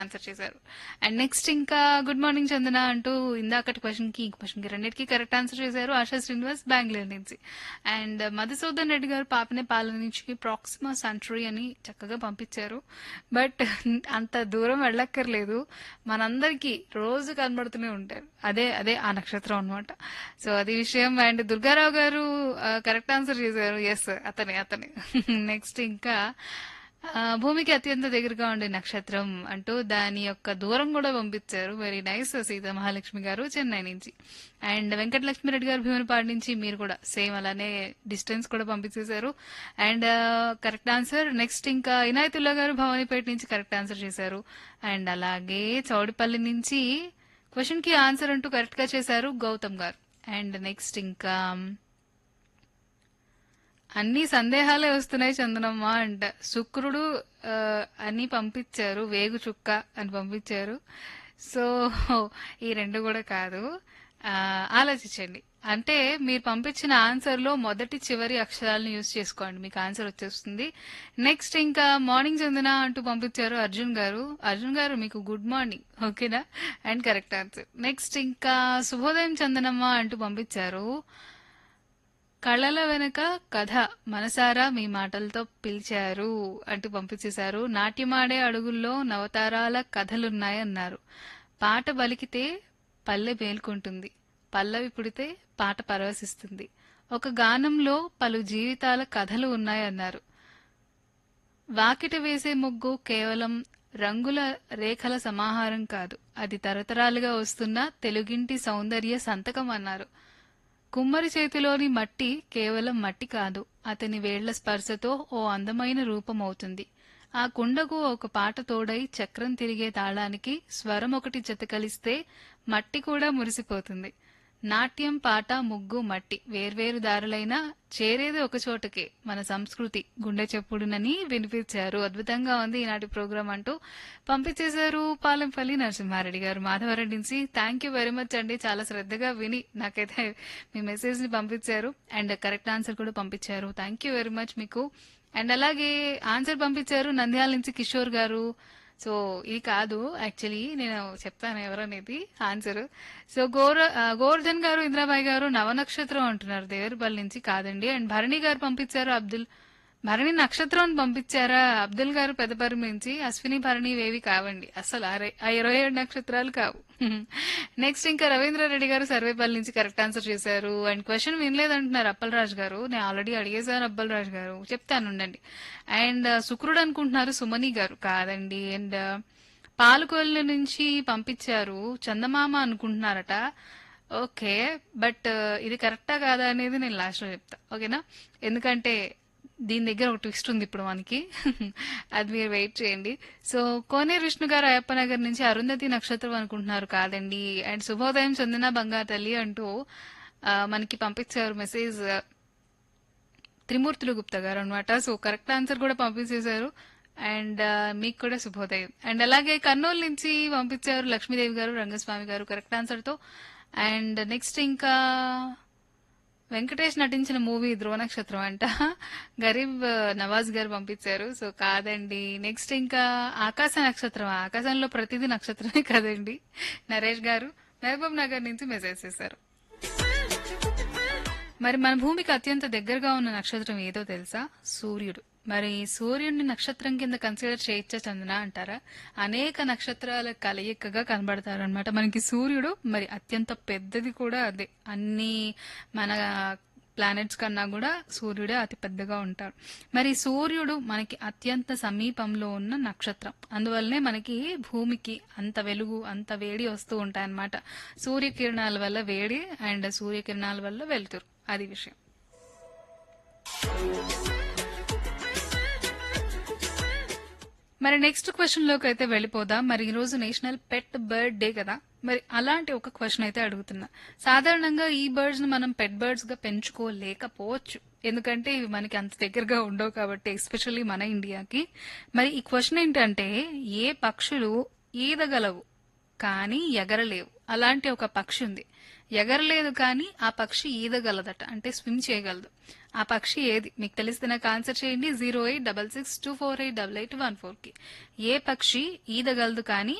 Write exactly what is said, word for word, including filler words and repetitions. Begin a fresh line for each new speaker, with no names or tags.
Answer చేశారు. And next ఇంకా good morning చందన అంటూ ఇందాకటి క్వశ్చన్ కి ఈ క్వశ్చన్ కి రెండింటికి కరెక్ట్ ఆన్సర్ చేశారు ఆశా శ్రీనివాస్ బెంగళూరు నుంచి. అండ్ మధుసూదన్ రెడ్డి గారు పాపనే పాలన నుంచి ప్రాక్సిమా సెంచురీ అని చక్కగా పంపించారు. బట్ అంత దూరం వెళ్ళక్కర్లేదు, మనందరికీ రోజు కనబడుతూనే ఉంటారు. అదే అదే ఆ నక్షత్రం అనమాట. సో అది విషయం. అండ్ దుర్గారావు గారు కరెక్ట్ ఆన్సర్ చేశారు. ఎస్, అతనే అతనే. నెక్స్ట్ ఇంకా ఆ, భూమికి అత్యంత దగ్గరగా ఉండే నక్షత్రం అంటూ దాని యొక్క దూరం కూడా పంపించారు. వెరీ నైస్ సీతా మహాలక్ష్మి గారు చెన్నై నుంచి. అండ్ వెంకటలక్ష్మి రెడ్డి గారు భీమునిపాడు నుంచి మీరు కూడా సేమ్ అలానే డిస్టెన్స్ కూడా పంపించేశారు. And correct answer. నెక్స్ట్ ఇంకా ఇనాయతుల్లా గారు భవానీపేట నుంచి కరెక్ట్ ఆన్సర్ చేశారు. అండ్ అలాగే చౌడిపల్లి నుంచి క్వశ్చన్ కి ఆన్సర్ అంటూ కరెక్ట్ గా చేశారు గౌతమ్ గారు. అండ్ నెక్స్ట్ ఇంకా అన్ని సందేహాలే వస్తున్నాయి చందనమ్మ అంట. శుక్రుడు ఆ, అని పంపించారు, వేగు చుక్క అని పంపించారు. సో ఈ రెండు కూడా కాదు. ఆ, ఆలోచించండి. అంటే మీరు పంపించిన ఆన్సర్ లో మొదటి చివరి అక్షరాలను యూజ్ చేసుకోండి, మీకు ఆన్సర్ వచ్చేస్తుంది. నెక్స్ట్ ఇంకా మార్నింగ్ చందన అంటూ పంపించారు అర్జున్ గారు. అర్జున్ గారు మీకు గుడ్ మార్నింగ్, ఓకేనా? And correct answer. నెక్స్ట్ ఇంకా శుభోదయం చందనమ్మ అంటూ పంపించారు. కళల వెనుక కథ మనసారా మీ మాటలతో పిలిచారు అంటూ పంపించేశారు. నాట్యమాడే అడుగుల్లో నవతారాల కథలున్నాయన్నారు. పాట బలికితే పల్లె మేల్కొంటుంది, పల్లవి పుడితే పాట పరవశిస్తుంది. ఒక గానంలో పలు జీవితాల కథలు ఉన్నాయన్నారు. వాకిట వేసే ముగ్గు కేవలం రంగుల రేఖల సమాహారం కాదు, అది తరతరాలుగా వస్తున్న తెలుగింటి సౌందర్య సంతకం అన్నారు. కుమ్మరి చేతిలోని మట్టి కేవలం మట్టి కాదు, అతని వేళ్ల స్పర్శతో ఓ అందమైన రూపమవుతుంది. ఆ కుండకు ఒక పాట తోడై చక్రం తిరిగే తాళానికి స్వరం ఒకటి జత కలిస్తే మట్టి కూడా మురిసిపోతుంది. నాట్యం, పాట, ముగ్గు, మట్టి వేర్వేరు దారులైనా చేరేది ఒక చోటకే, మన సంస్కృతి గుండె చెప్పుడునని వినిపించారు. అద్భుతంగా ఉంది ఈనాటి ప్రోగ్రాం అంటూ పంపించేశారు పాలెంపల్లి నరసింహారెడ్డి గారు మాధవరెడ్డి నుంచి. థ్యాంక్ యూ వెరీ మచ్ అండి, చాలా శ్రద్ధగా విని నాకైతే మీ మెసేజ్ ని పంపించారు. అండ్ కరెక్ట్ ఆన్సర్ కూడా పంపించారు. థ్యాంక్ యూ వెరీ మచ్ మీకు. అండ్ అలాగే ఆన్సర్ పంపించారు నంద్యాల నుంచి కిషోర్ గారు. సో ఇది కాదు, యాక్చువల్లీ నేను చెప్తాను ఎవరనేది ఆన్సర్. సో గోర ఆ, గోవర్ధన్ గారు, ఇంద్రాబాయి గారు నవనక్షత్రం అంటున్నారు దేవరపల్లి నుంచి. కాదండి. అండ్ భరణి గారు పంపించారు అబ్దుల్ భరణి నక్షత్రం అని పంపించారా అబ్దుల్ గారు పెద్దపరి నుంచి. అశ్విని భరణి ఇవేవి కావండి అసలు, ఆ రె- ఆ ఇరవై ఏడు నక్షత్రాలు కావు. నెక్స్ట్ ఇంకా రవీంద్ర రెడ్డి గారు సర్వేపల్లి నుంచి కరెక్ట్ ఆన్సర్ చేశారు. అండ్ క్వశ్చన్ వినలేదంటున్నారు అప్పలరాజు గారు. నేను ఆల్రెడీ అడిగేశాను అప్పలరాజు గారు, చెప్తాను ఉండండి. అండ్ శుక్రుడు అనుకుంటున్నారు సుమని గారు. కాదండి. అండ్ పాలకొల్లు నుంచి పంపించారు చందమామ అనుకుంటున్నారట. ఓకే, బట్ ఇది కరెక్టా కాదా అనేది నేను లాస్ట్ లో చెప్తా, ఓకేనా? ఎందుకంటే దీని దగ్గర ఒక ట్విస్ట్ ఉంది ఇప్పుడు మనకి. అది మీరు వెయిట్ చేయండి. సో కోనేరు విష్ణు గారు అయ్యప్ప నగర్ నుంచి అరుంధతి నక్షత్రం అనుకుంటున్నారు. కాదండి. అండ్ శుభోదయం చందన బంగారు తల్లి అంటూ ఆ, మనకి పంపించారు మెసేజ్ త్రిమూర్తులు గుప్తా గారు అనమాట. సో కరెక్ట్ ఆన్సర్ కూడా పంపించేశారు. అండ్ ఆ, మీకు కూడా శుభోదయం. అండ్ అలాగే కర్నూలు నుంచి పంపించారు లక్ష్మీదేవి గారు, రంగస్వామి గారు కరెక్ట్ ఆన్సర్ తో. అండ్ నెక్స్ట్ ఇంకా వెంకటేష్ నటించిన మూవీ ధ్రువ నక్షత్రం అంట. గరీబ్ నవాజ్ గారు పంపించారు. సో కాదండి. నెక్స్ట్ ఇంకా ఆకాశ నక్షత్రం, ఆకాశంలో ప్రతిదీ నక్షత్రమే కదండి. నరేష్ గారు మహబూబ్ నగర్ నుంచి మెసేజ్ చేశారు. మరి మన భూమికి అత్యంత దగ్గరగా ఉన్న నక్షత్రం ఏదో తెలుసా? సూర్యుడు. మరి సూర్యుడిని నక్షత్రం కింద కన్సిడర్ చేయొచ్చా చందన అంటారా? అనేక నక్షత్రాల కలయికగా కనబడతారు అనమాట మనకి సూర్యుడు. మరి అత్యంత పెద్దది కూడా అదే, అన్ని మన ప్లానెట్స్ కన్నా కూడా సూర్యుడే అతి పెద్దగా ఉంటాడు. మరి సూర్యుడు మనకి అత్యంత సమీపంలో ఉన్న నక్షత్రం, అందువల్లనే మనకి భూమికి అంత వెలుగు అంత వేడి వస్తూ ఉంటాయన్నమాట. సూర్యకిరణాల వల్ల వేడి అండ్ సూర్యకిరణాల వల్ల వెలుతురు, అది విషయం. మరి నెక్స్ట్ క్వశ్చన్ లోకి అయితే వెళ్ళిపోదాం. మరి ఈ రోజు నేషనల్ పెట్ బర్డ్ డే కదా, మరి అలాంటి ఒక క్వశ్చన్ అయితే అడుగుతున్నా. సాధారణంగా ఈ బర్డ్స్ ని మనం పెట్ బర్డ్స్ గా పెంచుకోలేకపోవచ్చు, ఎందుకంటే ఇవి మనకి అంత దగ్గరగా ఉండవు కాబట్టి, ఎస్పెషల్లీ మన ఇండియాకి. మరి ఈ క్వశ్చన్ ఏంటంటే, ఏ పక్షులు ఈదగలవు కానీ ఎగరలేవు అలాంటి ఒక పక్షి ఉంది. ఎగరలేదు కానీ ఆ పక్షి ఈదగలదట, అంటే స్విమ్ చేయగలదు. ఆ పక్షి ఏది? మీకు తెలిస్తే నాకు ఆన్సర్ చేయండి zero eight double six two four eight double eight one four కి. ఏ పక్షి ఈదగలదు కానీ